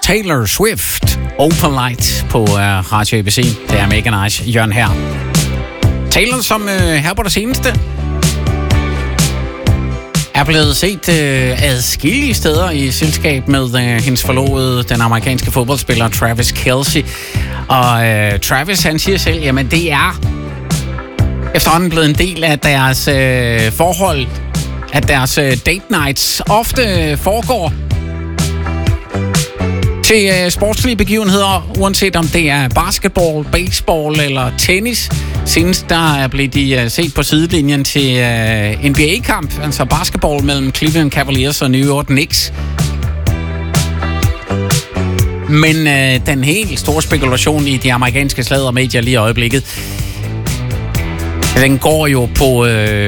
Taylor Swift, Open Light på Radio ABC. Det er mega nice. Jørgen her. Taylor, som her på det seneste er blevet set adskillige steder i selskab med hendes forlovede, den amerikanske fodboldspiller Travis Kelce. Og Travis, han siger selv, jamen det er efterhånden blevet en del af deres forhold, at deres date nights ofte foregår til sportslige begivenheder, uanset om det er basketball, baseball eller tennis. Senest der blev de set på sidelinjen til NBA-kamp, altså basketball mellem Cleveland Cavaliers og New York Knicks. Men den helt store spekulation i de amerikanske sladdermedier lige i øjeblikket, den går jo på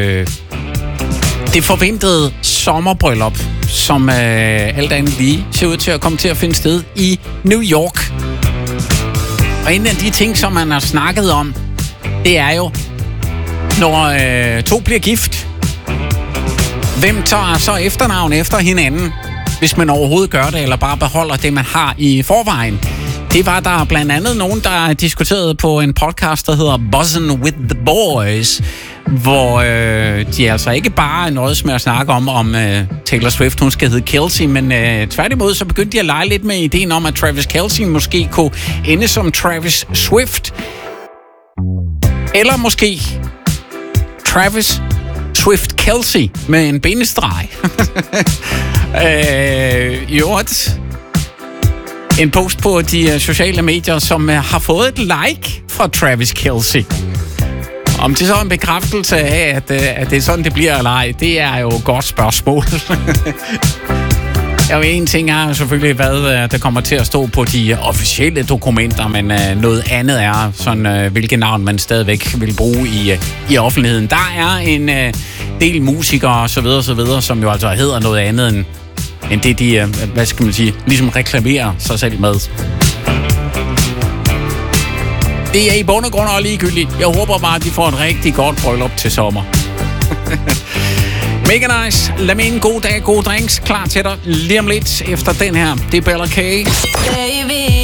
det forventede sommerbryllup, som alt andet lige ser ud til at komme til at finde sted i New York. Og en af de ting, som man har snakket om, det er jo, når to bliver gift, hvem tager så efternavn efter hinanden, hvis man overhovedet gør det, eller bare beholder det, man har i forvejen. Det var der blandt andet nogen, der diskuterede på en podcast, der hedder Buzzin' with the Boys, hvor de altså ikke bare nøjes med at snakke om Taylor Swift, hun skal hedde Kelce, men tværtimod så begyndte de at lege lidt med ideen om, at Travis Kelce måske kunne ende som Travis Swift. Eller måske Travis Swift Kelce med en bindestreg. En post på de sociale medier, som har fået et like fra Travis Kelce. Om det så er en bekræftelse af, at det er sådan, det bliver eller ej, det er jo et godt spørgsmål. Ja, en ting er selvfølgelig, hvad der kommer til at stå på de officielle dokumenter, men noget andet er, sådan, hvilket navn man stadigvæk vil bruge i offentligheden. Der er en del musikere og så videre, som jo altså hedder noget andet end det, de, hvad skal man sige, ligesom reklamerer sig selv med. Det er i bund og grund og ligegyldigt. Jeg håber bare, at de får et rigtig godt bryllup til sommer. Mega nice. Lad mig en god dag, gode drinks klar til dig lige om lidt efter den her. Det er Bella K. Baby.